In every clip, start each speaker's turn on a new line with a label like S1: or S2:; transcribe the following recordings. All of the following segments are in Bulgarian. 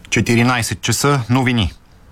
S1: 14 часа, новини.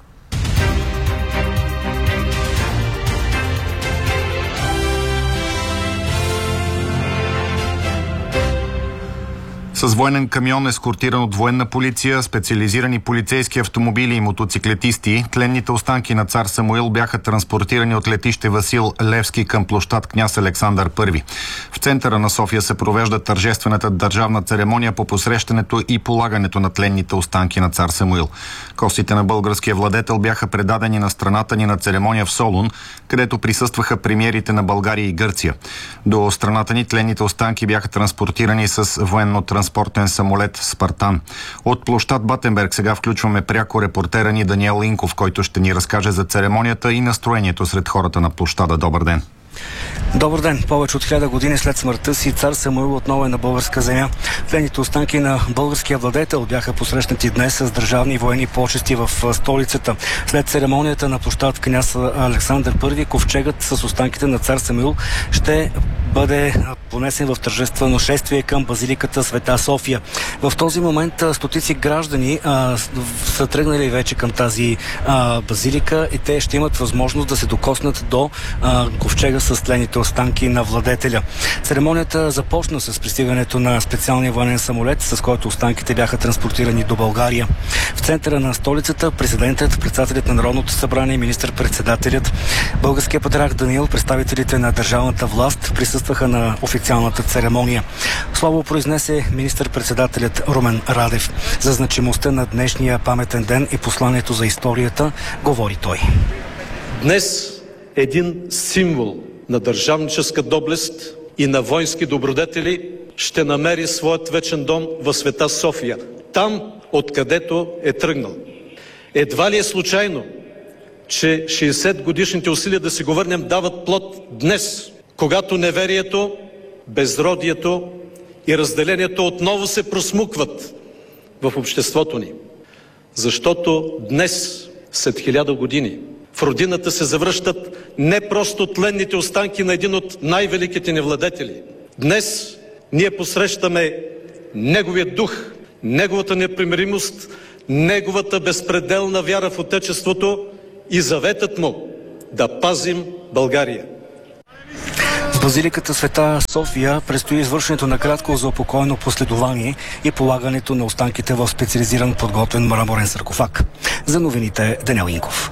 S1: С военен камион, ескортиран от военна полиция, специализирани полицейски автомобили и мотоциклетисти, тленните останки на цар Самуил бяха транспортирани от летище Васил Левски към площад Княз Александър I. В центъра на София се провежда тържествената държавна церемония по посрещането и полагането на тленните останки на цар Самуил. Костите на българския владетел бяха предадени на страната ни на церемония в Солун, където присъстваха премиерите на България и Гърция. До страната ни тленните останки бяха транспортирани с военно-транспортен самолет Спартан. От площад Батенберг сега включваме пряко репортера ни Даниел Инков, който ще ни разкаже за церемонията и настроението сред хората на площада. Добър ден!
S2: Добър ден! Повече от 1000 години след смъртта си цар Самуил отново е на българска земя. Тленните останки на българския владетел бяха посрещнати днес с държавни и военни почести в столицата. След церемонията на площад Княз Александър I, ковчегът с останките на цар Самуил ще бъде понесен в тържествено шествие към базиликата Света София. В този момент стотици граждани са тръгнали вече към тази базилика и те ще имат възможност да се докоснат до ковчега с тлените останки на владетеля. Церемонията започна с пристигането на специалния военен самолет, с който останките бяха транспортирани до България. В центъра на столицата президентът, председателят на Народното събрание, министър-председателят, българския патриарх Даниил, представителите на държавната власт присъстваха на официалната церемония. Слово произнесе министър-председателят Румен Радев. За значимостта на днешния паметен ден и посланието за историята говори той.
S3: Днес един символ на държавническа доблест и на воински добродетели ще намери своят вечен дом в Света София, там, откъдето е тръгнал. Едва ли е случайно, че 60 годишните усилия да си го върнем дават плод днес, когато неверието, безродието и разделението отново се просмукват в обществото ни. Защото днес, след 1000 години, в родината се завръщат не просто тленните останки на един от най-великите ни владетели. Днес ние посрещаме неговия дух, неговата непримиримост, неговата безпределна вяра в Отечеството и заветът му да пазим България.
S2: В базиликата Света София предстои извършването на кратко заупокоено последование и полагането на останките в специализиран подготвен мраморен саркофаг. За новините Даниел Инков.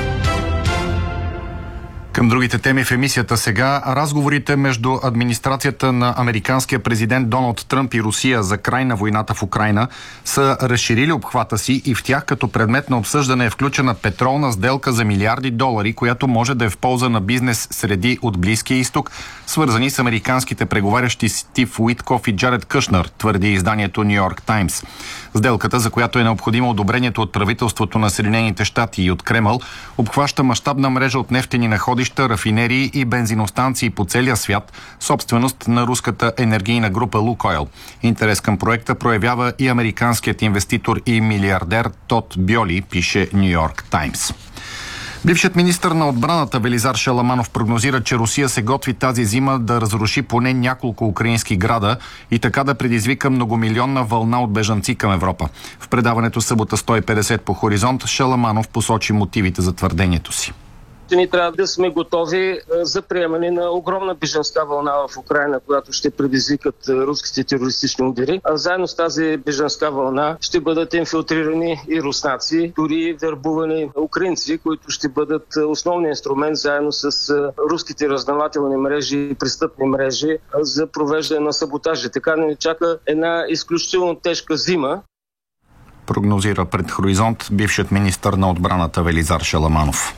S1: Към другите теми в емисията сега. Разговорите между администрацията на американския президент Доналд Тръмп и Русия за край на войната в Украйна са разширили обхвата си и в тях като предмет на обсъждане е включена петролна сделка за милиарди долари, която може да е в полза на бизнес среди от Близкия изток, свързани с американските преговарящи Стив Уитков и Джаред Кушнер, твърди изданието Ню Йорк Таймс. Сделката, за която е необходимо одобрението от правителството на Съединените щати и от Кремъл, обхваща мащабна мрежа от нефтени находища, рафинерии и бензиностанции по целия свят, собственост на руската енергийна група Лукойл. Интерес към проекта проявява и американският инвеститор и милиардер Тод Бьоли, пише Ню Йорк Таймс. Бившият министър на отбраната Велизар Шаламанов прогнозира, че Русия се готви тази зима да разруши поне няколко украински града и така да предизвика многомилионна вълна от бежанци към Европа. В предаването събота 150 по Хоризонт Шаламанов посочи мотивите за твърдението си.
S4: Ние трябва да сме готови за приемане на огромна бежанска вълна в Украйна, която ще предизвикат руските терористични удари. А заедно с тази бежанска вълна ще бъдат инфилтрирани и руснаци, дори вербувани украинци, които ще бъдат основният инструмент заедно с руските разузнавателни мрежи и престъпни мрежи за провеждане на саботажи. Така ни чака една изключително тежка зима.
S1: Прогнозира пред Хоризонт бившият министър на отбраната Велизар Шаламанов.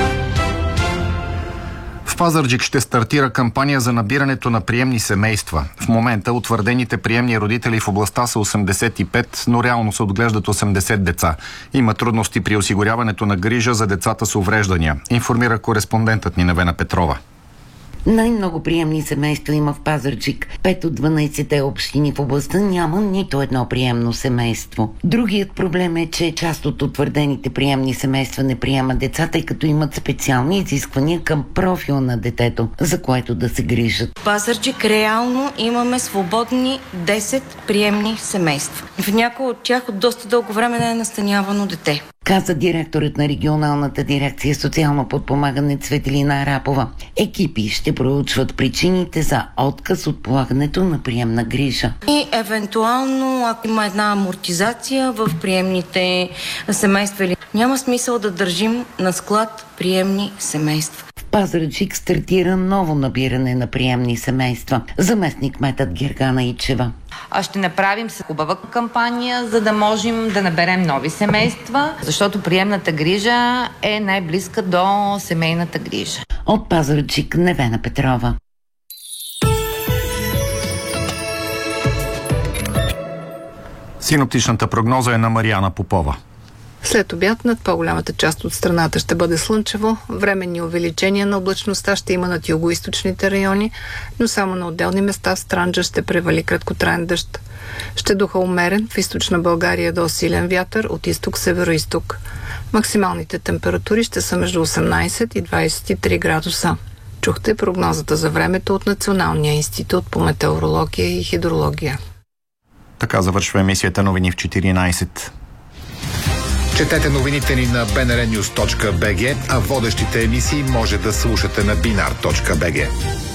S1: В Пазарджик ще стартира кампания за набирането на приемни семейства. В момента утвърдените приемни родители в областта са 85, но реално се отглеждат 80 деца. Има трудности при осигуряването на грижа за децата с увреждания, информира кореспондентът ни Невена Петрова.
S5: Най-много приемни семейства има в Пазарджик. 5 от 12-те общини в областта няма нито едно приемно семейство. Другият проблем е, че част от утвърдените приемни семейства не приемат деца, тъй като имат специални изисквания към профила на детето, за което да се грижат.
S6: В Пазарджик реално имаме свободни 10 приемни семейства. В някои от тях от доста дълго време не е настанявано дете,
S5: каза директорът на регионалната дирекция социално подпомагане Цветелина Арапова. Екипи ще проучват причините за отказ от полагането на приемна грижа.
S6: И евентуално, ако има една амортизация в приемните семейства, няма смисъл да държим на склад приемни семейства.
S5: В Пазарджик стартира ново набиране на приемни семейства. Заместник-кметът Гергана Ичева.
S7: Ще направим хубава кампания, за да можем да наберем нови семейства, защото приемната грижа е най-близка до семейната грижа.
S5: От Пазарджик, Невена Петрова.
S1: Синоптичната прогноза е на Мариана Попова.
S8: След обяд над по-голямата част от страната ще бъде слънчево. Временни увеличения на облачността ще има над югоизточните райони, но само на отделни места в Странджа ще превали краткотраен дъжд. Ще духа умерен, в източна България до силен вятър, от изток-северо-изток. Максималните температури ще са между 18 и 23 градуса. Чухте прогнозата за времето от Националния институт по метеорология и хидрология.
S1: Така завършва емисията Новини в 14.
S9: Четете новините ни на bnrnews.bg, а водещите емисии може да слушате на binar.bg.